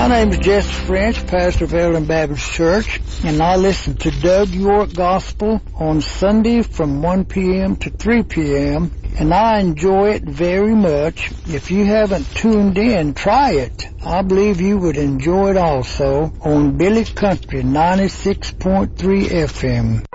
My name is Jesse French, pastor of Evelyn Baptist Church, and I listen to Doug York Gospel on Sunday from 1 p.m. to 3 p.m., and I enjoy it very much. If you haven't tuned in, try it. I believe you would enjoy it also on Billy Country 96.3 FM.